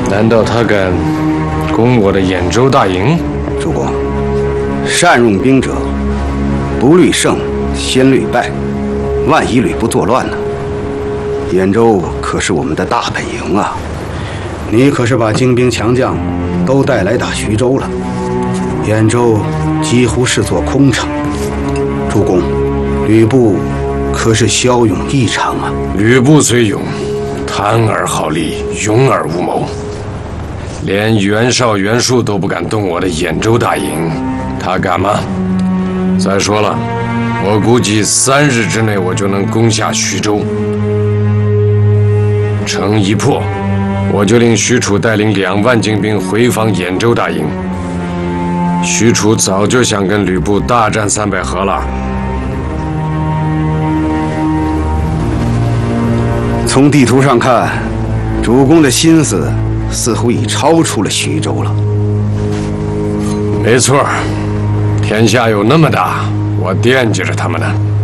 难道他敢攻我的兖州大营？ 主公，善用兵者，不虑胜先虑败，万一吕布作乱呢？兖州可是我们的大本营啊！你可是把精兵强将都带来打徐州了，兖州几乎是座空城。主公，吕布可是骁勇异常啊！ 吕布虽勇，贪而好利，勇而无谋，连袁绍、袁术都不敢动我的兖州大营，他敢吗？再说了，我估计3日之内我就能攻下徐州。城一破，我就令许褚带领2万精兵回防兖州大营。许褚早就想跟吕布大战300合了。 从地图上看，主公的心思似乎已超出了徐州了。 没错，天下有那么大，我惦记着他们呢。